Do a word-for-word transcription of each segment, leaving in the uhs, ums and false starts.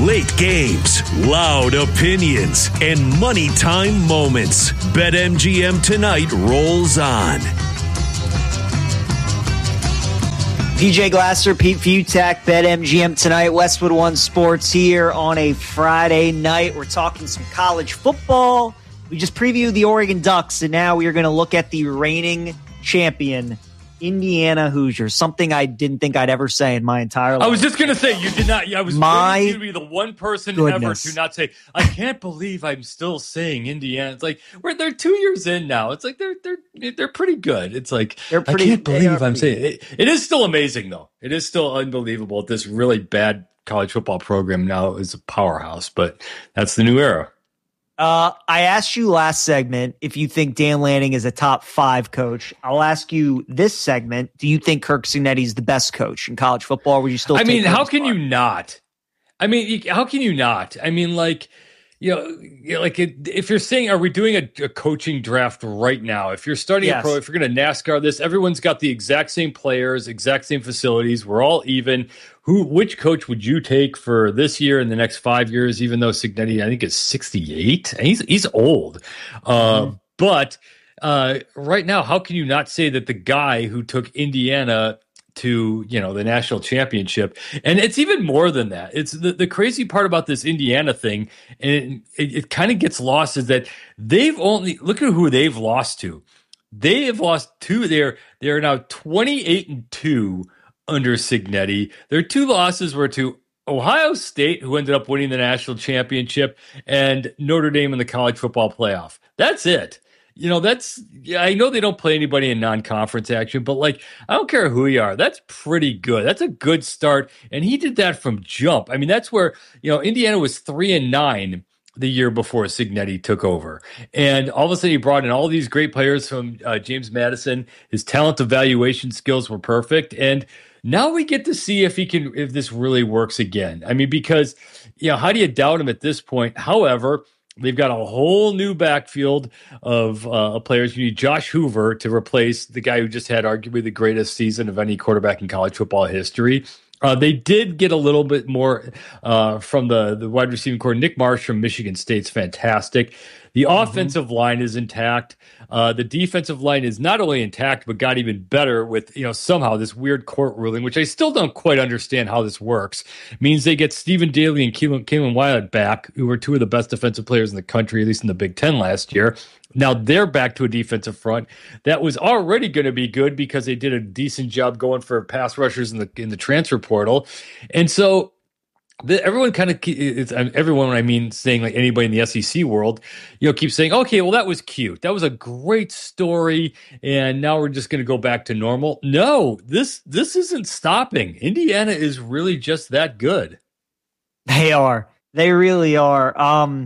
Late games, loud opinions, and money time moments. BetMGM Tonight rolls on. P J Glasser, Pete Futak, BetMGM Tonight, Westwood One Sports here on a Friday night. We're talking some college football. We just previewed the Oregon Ducks, and now we are going to look at the reigning champion, Indiana Hoosiers, something I didn't think I'd ever say in my entire life. I was just going to say, you did not. I was my waiting for you to be the one person goodness. ever to not say, I can't believe I'm still saying Indiana. It's like, we're, they're two years in now. It's like, they're they're they're pretty good. It's like, they're pretty, I can't believe I'm saying it. It is still amazing, though. It is still unbelievable. This really bad college football program now is a powerhouse, but that's the new era. Uh, I asked you last segment if you think Dan Lanning is a top five coach. I'll ask you this segment. Do you think Kirk Cignetti is the best coach in college football? Or would you still? I mean, how can spot? you not? I mean, how can you not? I mean, like, you know, you know like it, if you're saying, are we doing a, a coaching draft right now? If you're starting yes. a pro, if you're going to NASCAR this, everyone's got the exact same players, exact same facilities. We're all even. Who, which coach would you take for this year and the next five years? Even though Cignetti, I think, is sixty-eight, and he's he's old. Uh, mm-hmm. But uh, right now, how can you not say that the guy who took Indiana to, you know, the national championship, and it's even more than that. It's the, the crazy part about this Indiana thing, and it, it, it kind of gets lost, is that they've only look at who they've lost to. They have lost two. They're they're now twenty-eight and two. Under Cignetti. Their two losses were to Ohio State, who ended up winning the national championship, and Notre Dame in the college football playoff. That's it. You know, that's, yeah, I know they don't play anybody in non-conference action, but like, I don't care who you are. That's pretty good. That's a good start. And he did that from jump. I mean, that's where, you know, Indiana was three and nine the year before Cignetti took over. And all of a sudden he brought in all these great players from uh, James Madison. His talent evaluation skills were perfect. And now we get to see if he can, if this really works again. I mean, because, you know, how do you doubt him at this point? However, they've got a whole new backfield of uh, players. You need Josh Hoover to replace the guy who just had arguably the greatest season of any quarterback in college football history. Uh, they did get a little bit more uh, from the, the wide receiving core. Nick Marsh from Michigan State's fantastic. The mm-hmm. offensive line is intact. Uh, the defensive line is not only intact, but got even better with, you know, somehow this weird court ruling, which I still don't quite understand how this works. It means they get Stephen Daly and Kalen, Kalen Wyatt back, who were two of the best defensive players in the country, at least in the Big Ten last year. Now they're back to a defensive front that was already going to be good because they did a decent job going for pass rushers in the in the transfer portal, and so the, everyone kind of it's, everyone. I mean, saying like anybody in the S E C world, you know, keeps saying, okay, well that was cute, that was a great story, and now we're just going to go back to normal. No, this this isn't stopping. Indiana is really just that good. They are. They really are. Um.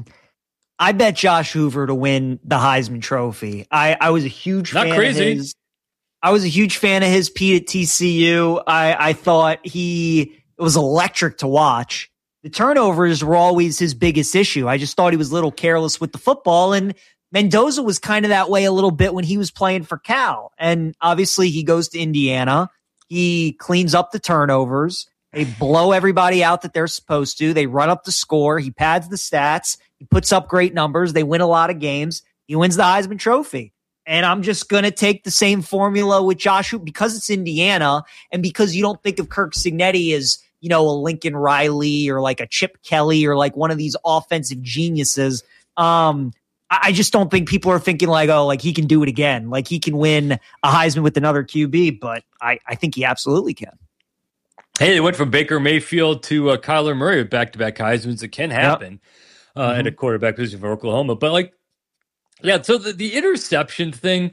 I bet Josh Hoover to win the Heisman Trophy. I, I was a huge Not fan crazy. of his. I was a huge fan of his, Pete, at T C U. I, I thought he it was electric to watch. The turnovers were always his biggest issue. I just thought he was a little careless with the football, and Mendoza was kind of that way a little bit when he was playing for Cal. And obviously he goes to Indiana. He cleans up the turnovers. They blow everybody out that they're supposed to. They run up the score. He pads the stats. He puts up great numbers. They win a lot of games. He wins the Heisman Trophy. And I'm just going to take the same formula with Josh Hoover because it's Indiana and because you don't think of Kirk Cignetti as, you know, a Lincoln Riley or like a Chip Kelly or like one of these offensive geniuses. Um, I just don't think people are thinking like, oh, like he can do it again. Like he can win a Heisman with another Q B, but I, I think he absolutely can. Hey, they went from Baker Mayfield to uh, Kyler Murray with back-to-back Heismans. It can happen. Yep. Uh, mm-hmm. At a quarterback position for Oklahoma. But like, yeah, so the, the interception thing,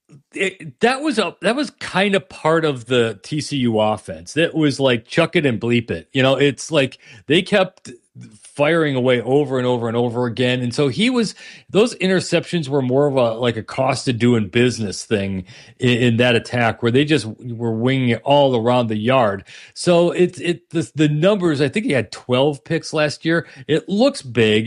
it, that was a, that was kind of part of the T C U offense. That was like chuck it and bleep it. You know, it's like they kept firing away over and over and over again. And so he was, those interceptions were more of a, like a cost of doing business thing in, in that attack where they just were winging it all around the yard. So it's, it, the, the numbers, I think he had twelve picks last year. It looks big,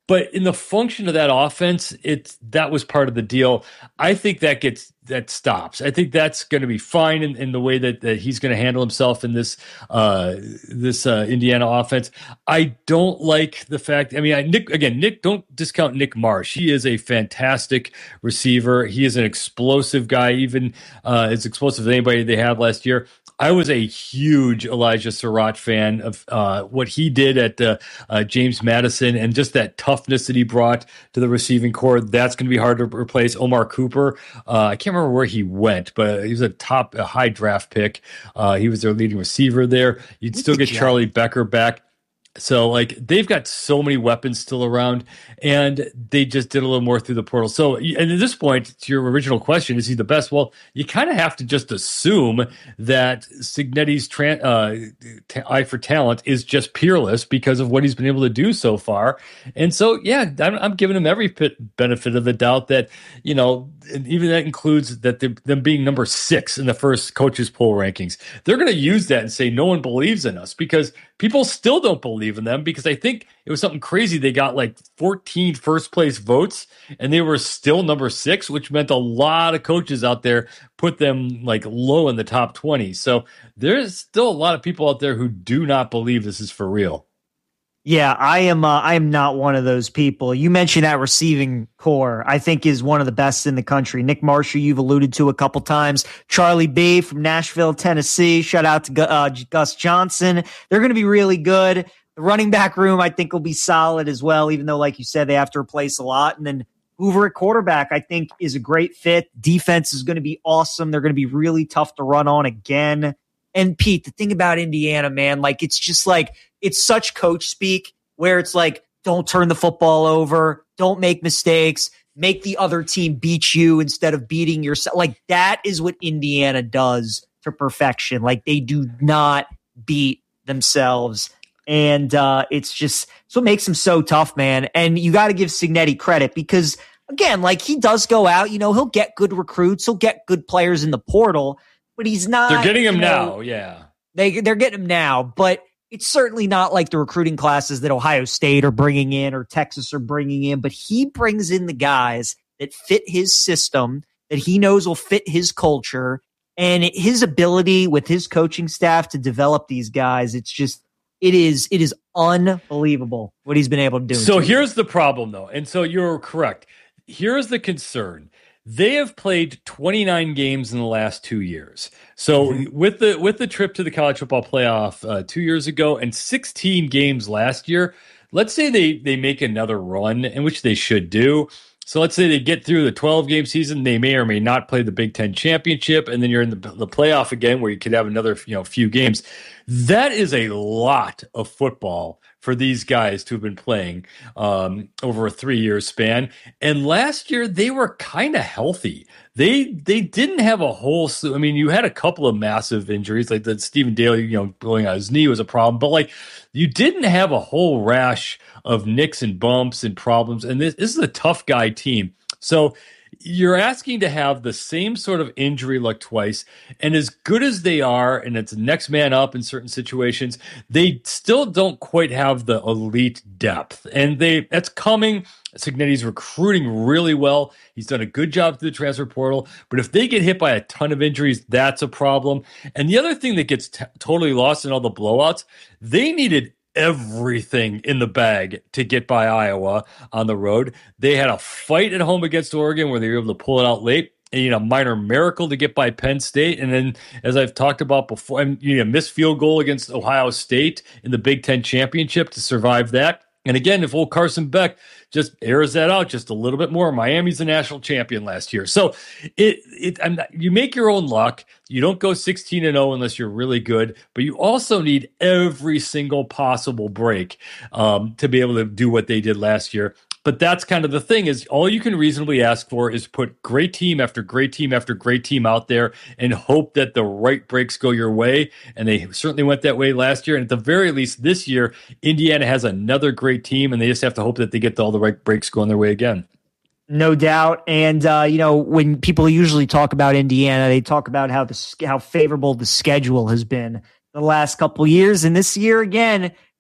But in the function of that offense, it's that was part of the deal. I think that gets that stops. I think that's going to be fine in, in the way that, that he's going to handle himself in this uh, this uh, Indiana offense. I don't like the fact. I mean, I, Nick again. Nick, don't discount Nick Marsh. He is a fantastic receiver. He is an explosive guy, even uh, as explosive as anybody they had last year. I was a huge Elijah Surratt fan of uh, what he did at uh, uh, James Madison and just that toughness that he brought to the receiving core. That's going to be hard to replace. Omar Cooper, uh, I can't remember where he went, but he was a top, a high draft pick. Uh, he was their leading receiver there. You'd still get Charlie Becker back. So, like, they've got so many weapons still around, and they just did a little more through the portal. So, and at this point, to your original question, is he the best? Well, you kind of have to just assume that Cignetti's tra- uh, t- eye for talent is just peerless because of what he's been able to do so far. And so, yeah, I'm, I'm giving him every bit benefit of the doubt that, you know, and even that includes that them being number six in the first coaches poll rankings. They're going to use that and say no one believes in us because people still don't believe in them, because I think it was something crazy. They got like fourteen first place votes and they were still number six, which meant a lot of coaches out there put them like low in the top twenty. So there's still a lot of people out there who do not believe this is for real. Yeah, I am. Uh, I am not one of those people. You mentioned that receiving core, I think, is one of the best in the country. Nick Marshall, you've alluded to a couple times. Charlie B from Nashville, Tennessee. Shout out to uh, Gus Johnson. They're going to be really good. The running back room, I think, will be solid as well, even though, like you said, they have to replace a lot. And then Hoover at quarterback, I think, is a great fit. Defense is going to be awesome. They're going to be really tough to run on again. And Pete, the thing about Indiana, man, like it's just like, it's such coach speak where it's like, don't turn the football over, don't make mistakes, make the other team beat you instead of beating yourself. Like that is what Indiana does to perfection. Like they do not beat themselves. And uh, it's just, it's what makes them so tough, man. And you got to give Cignetti credit because, again, like he does go out, you know, he'll get good recruits, he'll get good players in the portal. But he's not. They're getting him you know, now, yeah. They they're getting him now, but it's certainly not like the recruiting classes that Ohio State are bringing in or Texas are bringing in. But he brings in the guys that fit his system, that he knows will fit his culture, and his ability with his coaching staff to develop these guys. It's just it is it is unbelievable what he's been able to do. So here's the problem, though, and so you're correct. Here's the concern. They have played twenty-nine games in the last two years. So mm-hmm. with the with the trip to the college football playoff uh, two years ago and sixteen games last year, let's say they they make another run, in which they should do. So let's say they get through the twelve-game season. They may or may not play the Big Ten championship, and then you're in the, the playoff again where you could have another you know few games. That is a lot of football for these guys to have been playing um, over a three-year span. And last year, they were kind of healthy. They they didn't have a whole – I mean, you had a couple of massive injuries, like the Stephen Daly, you know, blowing out his knee was a problem. But, like, you didn't have a whole rash of nicks and bumps and problems. And this, this is a tough guy team. So – you're asking to have the same sort of injury luck twice, and as good as they are, and it's next man up in certain situations, they still don't quite have the elite depth, and they that's coming. Cignetti's recruiting really well. He's done a good job through the transfer portal, but if they get hit by a ton of injuries, that's a problem. And the other thing that gets t- totally lost in all the blowouts, they needed everything in the bag to get by Iowa on the road. They had a fight at home against Oregon where they were able to pull it out late. And you need a minor miracle to get by Penn State. And then, as I've talked about before, you need a missed field goal against Ohio State in the Big Ten championship to survive that. And again, if old Carson Beck just airs that out just a little bit more, Miami's the national champion last year. So it it I'm not, you make your own luck. You don't go sixteen and oh unless you're really good, but you also need every single possible break um, to be able to do what they did last year. But that's kind of the thing is all you can reasonably ask for is put great team after great team after great team out there and hope that the right breaks go your way. And they certainly went that way last year. And at the very least this year, Indiana has another great team and they just have to hope that they get all the right breaks going their way again. No doubt. And, uh, you know, when people usually talk about Indiana, they talk about how the how favorable the schedule has been the last couple of years. And this year, again,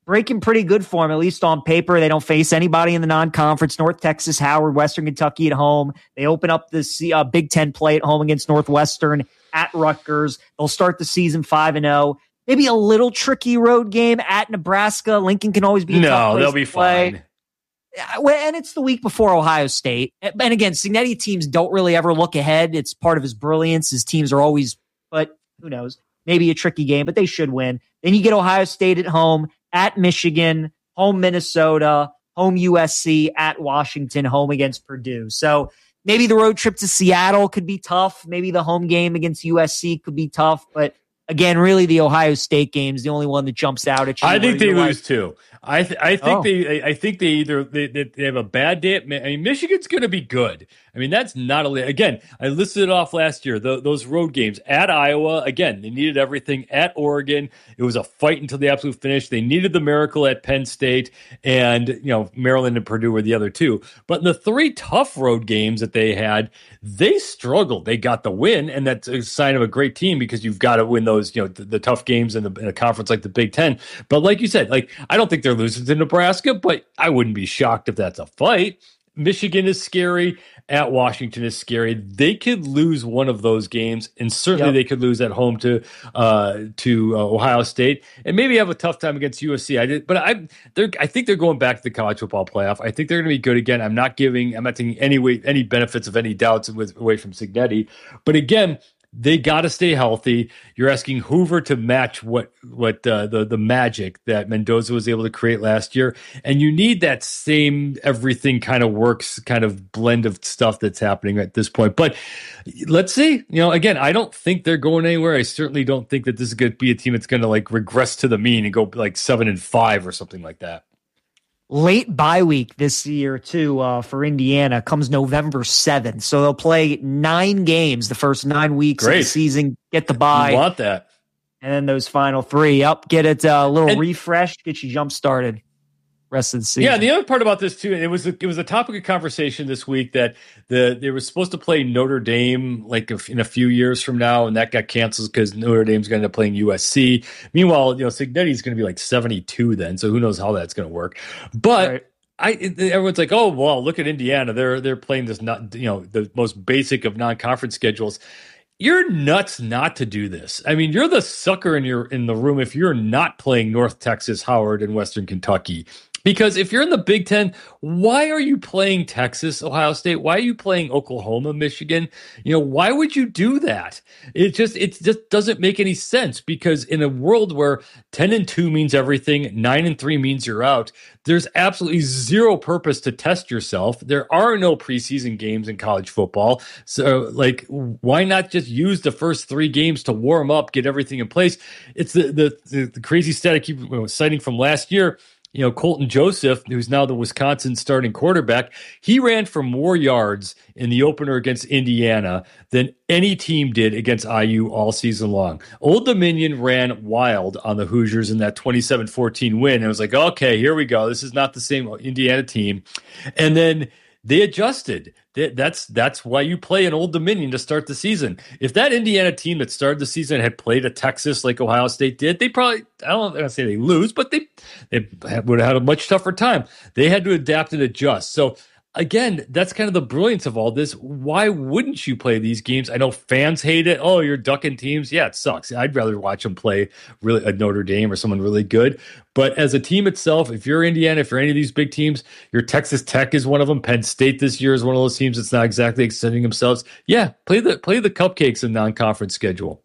breaking pretty good for them, at least on paper. They don't face anybody in the non-conference. North Texas, Howard, Western Kentucky at home. They open up the uh, Big Ten play at home against Northwestern, at Rutgers. They'll start the season five and oh. Maybe a little tricky road game at Nebraska. Lincoln can always be a no, tough place they'll be to play. fine. And it's the week before Ohio State. And again, Cignetti teams don't really ever look ahead. It's part of his brilliance. His teams are always, but who knows, maybe a tricky game, but they should win. Then you get Ohio State at home, at Michigan, home Minnesota, home U S C, at Washington, home against Purdue. So maybe the road trip to Seattle could be tough. Maybe the home game against U S C could be tough, but again, really, the Ohio State game is the only one that jumps out at you. I think they lose like, too. I th- I think oh. they I think they either they, they have a bad day. At, I mean, Michigan's going to be good. I mean, that's not a again. I listed it off last year. The, those road games at Iowa, again, they needed everything. At Oregon, it was a fight until the absolute finish. They needed the miracle at Penn State, and you know Maryland and Purdue were the other two. But in the three tough road games that they had, they struggled. They got the win, and that's a sign of a great team because you've got to win those you know the, the tough games in, the, in a conference like the Big Ten. But like you said, like I don't think they're losing to Nebraska, but I wouldn't be shocked if that's a fight. Michigan is scary. At Washington is scary. They could lose one of those games, and certainly yep. they could lose at home to uh, to uh, Ohio State, and maybe have a tough time against U S C. I did, but I they're I think they're going back to the college football playoff. I think they're going to be good again. I'm not giving I'm not taking any way, any benefits of any doubts with, away from Cignetti, but again. They got to stay healthy. You're asking Hoover to match what what uh, the the magic that Mendoza was able to create last year, and you need that same everything kind of works kind of blend of stuff that's happening at this point. But let's see. You know, again, I don't think they're going anywhere. I certainly don't think that this is going to be a team that's going to like regress to the mean and go like seven and five or something like that. Late bye week this year, too, uh, for Indiana comes November seventh. So they'll play nine games the first nine weeks Great. of the season, get the bye. You want that. And then those final three. Up, get it uh, a little and, refreshed, get you jump started. Rest of the season. Yeah, and the other part about this too, it was a, it was a topic of conversation this week that the they were supposed to play Notre Dame like in a few years from now, and that got canceled because Notre Dame's going to end up playing U S C. Meanwhile, you know, Cignetti's going to be like seventy-two then, so who knows how that's going to work. But right. I everyone's like, oh well, look at Indiana, they're they're playing this not you know the most basic of non-conference schedules. You're nuts not to do this. I mean, you're the sucker in your in the room if you're not playing North Texas, Howard, and Western Kentucky. Because if you're in the Big Ten, why are you playing Texas, Ohio State? Why are you playing Oklahoma, Michigan? You know, why would you do that? It just it just doesn't make any sense because in a world where ten and two means everything, nine and three means you're out, there's absolutely zero purpose to test yourself. There are no preseason games in college football. So like why not just use the first three games to warm up, get everything in place? It's the the, the, the crazy stat I keep citing from last year. You know, Colton Joseph, who's now the Wisconsin starting quarterback, he ran for more yards in the opener against Indiana than any team did against I U all season long. Old Dominion ran wild on the Hoosiers in that twenty-seven fourteen win. It was like, okay, here we go. This is not the same Indiana team. And then they adjusted. That's that's why you play an Old Dominion to start the season. If that Indiana team that started the season had played a Texas like Ohio State did, they probably, I don't want to say they lose, but they, they would have had a much tougher time. They had to adapt and adjust. So again, that's kind of the brilliance of all this. Why wouldn't you play these games? I know fans hate it. Oh, you're ducking teams. Yeah, it sucks. I'd rather watch them play really a Notre Dame or someone really good. But as a team itself, if you're Indiana, if you're any of these big teams, your Texas Tech is one of them. Penn State this year is one of those teams that's not exactly extending themselves. Yeah, play the play the cupcakes in non-conference schedule.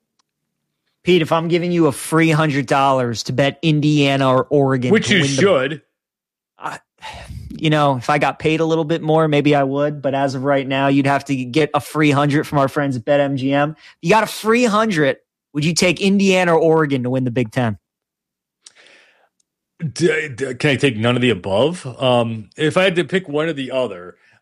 Pete, if I'm giving you a free one hundred dollars to bet Indiana or Oregon, which you should. The, I, you know, if I got paid a little bit more, maybe I would. But as of right now, you'd have to get a free one hundred from our friends at BetMGM. You got a free one hundred. Would you take Indiana or Oregon to win the Big Ten? D- d- can I take none of the above? Um, if I had to pick one or the other,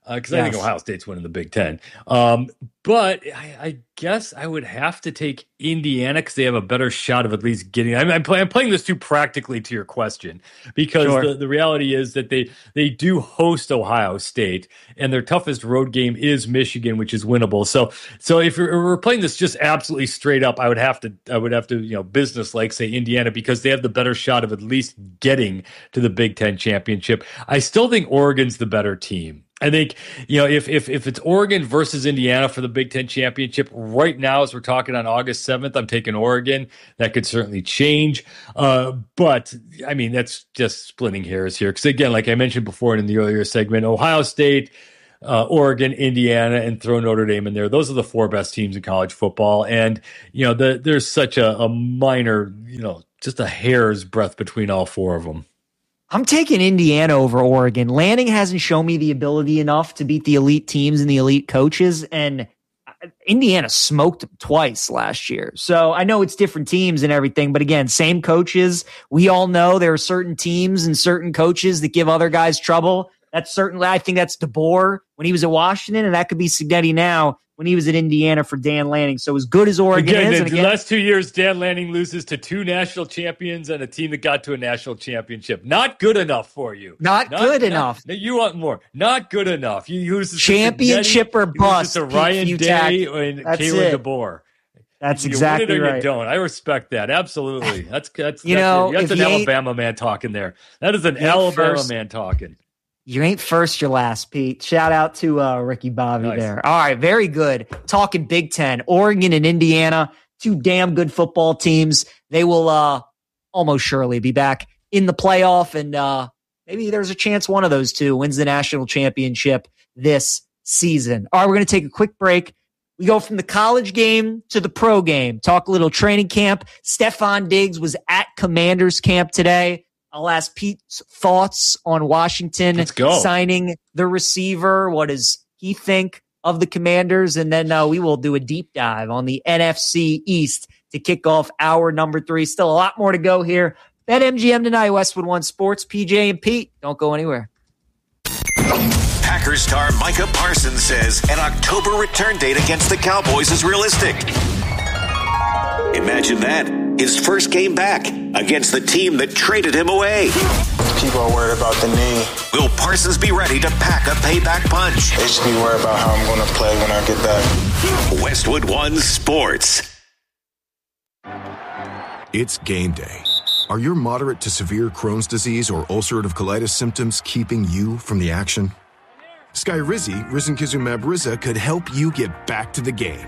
because yes. I think Ohio State's winning the Big Ten. Um, but I, I guess I would have to take Indiana because they have a better shot of at least getting. I'm, I'm, play, I'm playing this too practically to your question because Sure. the, the reality is that they they do host Ohio State, and their toughest road game is Michigan, which is winnable. So so if we're, we're playing this just absolutely straight up, I would have to I would have to you know business like say Indiana because they have the better shot of at least getting to the Big Ten championship. I still think Oregon's the better team. I think, you know, if if if it's Oregon versus Indiana for the Big Ten championship right now, as we're talking on August seventh, I'm taking Oregon. That could certainly change. Uh, but, I mean, that's just splitting hairs here. Because, again, like I mentioned before in the earlier segment, Ohio State, uh, Oregon, Indiana, and throw Notre Dame in there. Those are the four best teams in college football. And, you know, the, there's such a, a minor, you know, just a hair's breadth between all four of them. I'm taking Indiana over Oregon. Lanning hasn't shown me the ability enough to beat the elite teams and the elite coaches, and Indiana smoked them twice last year. So I know it's different teams and everything, but again, same coaches. We all know there are certain teams and certain coaches that give other guys trouble. That's certainly, I think that's DeBoer when he was at Washington, and that could be Cignetti now when he was at Indiana for Dan Lanning. So as good as Oregon again, is, the, and again, the last two years, Dan Lanning loses to two national champions and a team that got to a national championship. Not good enough for you. Not, not good not, enough. No, you want more. Not good enough. You use championship or bust. To Ryan Day and Kalen DeBoer. That's you exactly win it or right. You don't. I respect that. Absolutely. That's that's you that's, know that's an you Alabama man talking there. That is an Alabama first, man talking. You ain't first, your last, Pete. Shout out to uh, Ricky Bobby nice. there. All right, very good. Talking Big Ten, Oregon and Indiana, two damn good football teams. They will uh, almost surely be back in the playoff, and uh, maybe there's a chance one of those two wins the national championship this season. All right, we're going to take a quick break. We go from the college game to the pro game. Talk a little training camp. Stefon Diggs was at Commanders camp today. I'll ask Pete's thoughts on Washington Let's go. signing the receiver. What does he think of the Commanders? And then uh, we will do a deep dive on the N F C East to kick off hour number three. Still a lot more to go here. BetMGM tonight, Westwood One Sports. P J and Pete, don't go anywhere. Packers star Micah Parsons says an October return date against the Cowboys is realistic. Imagine that. His first game back against the team that traded him away. People are worried about the knee. Will Parsons be ready to pack a payback punch? They should be worried about how I'm going to play when I get back. Westwood One Sports. It's game day. Are your moderate to severe Crohn's disease or ulcerative colitis symptoms keeping you from the action? Skyrizi, risankizumab Riza, could help you get back to the game.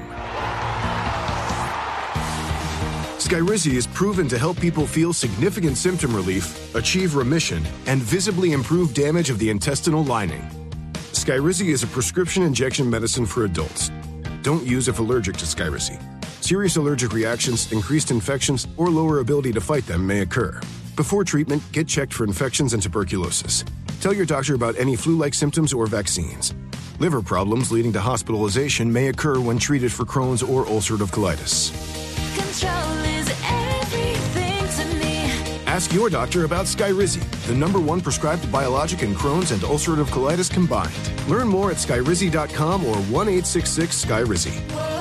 Skyrizi is proven to help people feel significant symptom relief, achieve remission, and visibly improve damage of the intestinal lining. Skyrizi is a prescription injection medicine for adults. Don't use if allergic to Skyrizi. Serious allergic reactions, increased infections, or lower ability to fight them may occur. Before treatment, get checked for infections and tuberculosis. Tell your doctor about any flu-like symptoms or vaccines. Liver problems leading to hospitalization may occur when treated for Crohn's or ulcerative colitis. Control is everything to me. Ask your doctor about Skyrizi, the number one prescribed biologic in Crohn's and ulcerative colitis combined. Learn more at skyrizi dot com or one eight six six Skyrizi.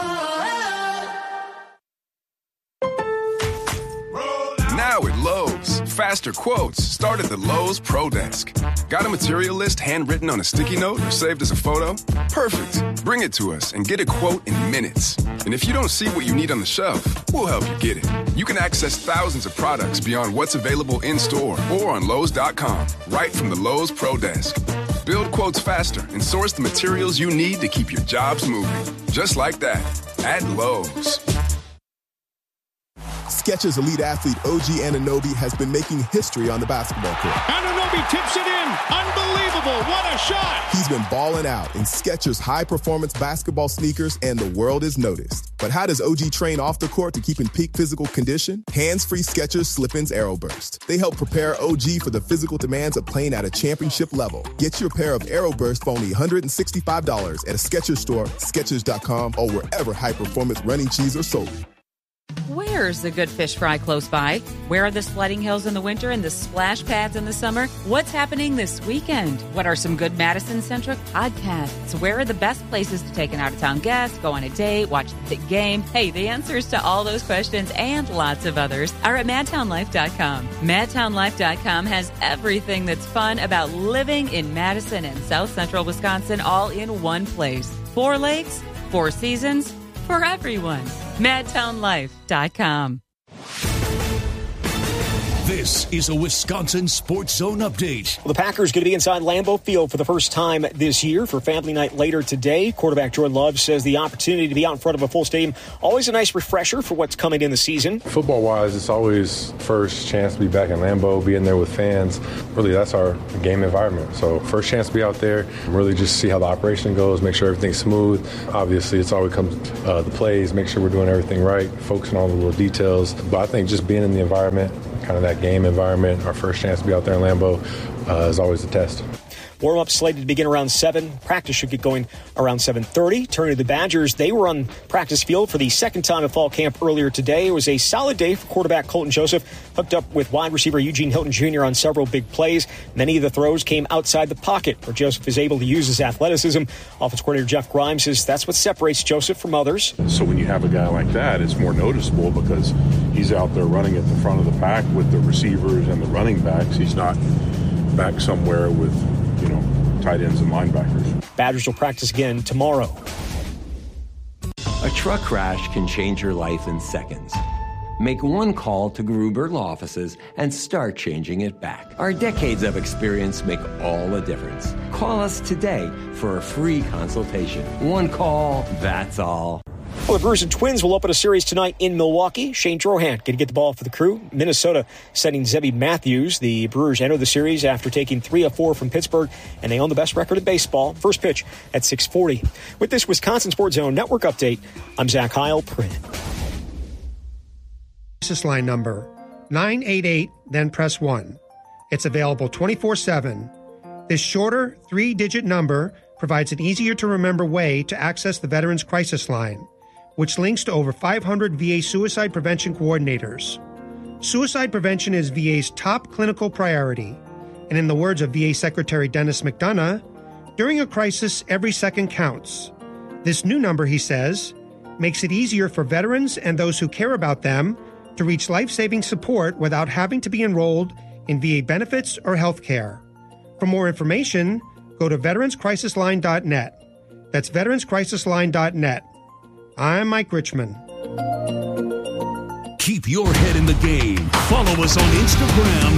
Now at Lowe's, faster quotes start at the Lowe's Pro Desk. Got a material list handwritten on a sticky note or saved as a photo? Perfect. Bring it to us and get a quote in minutes. And if you don't see what you need on the shelf, we'll help you get it. You can access thousands of products beyond what's available in-store or on Lowe's dot com, right from the Lowe's Pro Desk. Build quotes faster and source the materials you need to keep your jobs moving. Just like that, at Lowe's. Skechers elite athlete O G Anunoby has been making history on the basketball court. Anunoby tips it in. Unbelievable. What a shot. He's been balling out in Skechers high-performance basketball sneakers, and the world is noticed. But how does O G train off the court to keep in peak physical condition? Hands-free Skechers Slip-ins AeroBurst. They help prepare O G for the physical demands of playing at a championship level. Get your pair of AeroBurst for only one hundred sixty-five dollars at a Skechers store, Skechers dot com, or wherever high-performance running shoes are sold. Where There's a good fish fry close by. Where are the sledding hills in the winter and the splash pads in the summer? What's happening this weekend? What are some good Madison-centric podcasts? Where are the best places to take an out-of-town guest, go on a date, watch the big game? Hey, the answers to all those questions and lots of others are at madtown life dot com. madtown life dot com has everything that's fun about living in Madison and South Central Wisconsin all in one place. Four lakes, four seasons, for everyone. madtown life dot com. This is a Wisconsin Sports Zone update. Well, the Packers going to be inside Lambeau Field for the first time this year for family night later today. Quarterback Jordan Love says the opportunity to be out in front of a full stadium, always a nice refresher for what's coming in the season. Football-wise, it's always first chance to be back in Lambeau, be in there with fans. Really, that's our game environment. So first chance to be out there, really just see how the operation goes, make sure everything's smooth. Obviously, it's always comes uh, the plays, make sure we're doing everything right, focusing on all the little details. But I think just being in the environment, kind of that game environment, our first chance to be out there in Lambeau uh, is always a test. Warm-up slated to begin around seven. Practice should get going around seven thirty. Turning to the Badgers, they were on practice field for the second time at fall camp earlier today. It was a solid day for quarterback Colton Joseph, hooked up with wide receiver Eugene Hilton Junior on several big plays. Many of the throws came outside the pocket, where Joseph is able to use his athleticism. Offense coordinator Jeff Grimes says that's what separates Joseph from others. So when you have a guy like that, it's more noticeable because he's out there running at the front of the pack with the receivers and the running backs. He's not back somewhere with, you know, tight ends and linebackers. Badgers will practice again tomorrow. A truck crash can change your life in seconds. Make one call to Gruber Law Offices and start changing it back. Our decades of experience make all the difference. Call us today for a free consultation. One call, that's all. Well, the Brewers and Twins will open a series tonight in Milwaukee. Shane Drohan going to get the ball for the Crew. Minnesota sending Zebby Matthews. The Brewers enter the series after taking three of four from Pittsburgh, and they own the best record in baseball. First pitch at six forty. With this Wisconsin Sports Zone Network update, I'm Zach Heil. Print. Crisis line number nine eight eight, then press one. It's available twenty-four seven. This shorter three-digit number provides an easier-to-remember way to access the Veterans Crisis Line, which links to over five hundred V A suicide prevention coordinators. Suicide prevention is V A's top clinical priority, and in the words of V A Secretary Dennis McDonough, during a crisis, every second counts. This new number, he says, makes it easier for veterans and those who care about them to reach life-saving support without having to be enrolled in V A benefits or health care. For more information, go to veterans crisis line dot net. That's veterans crisis line dot net. I'm Mike Richmond. Keep your head in the game. Follow us on Instagram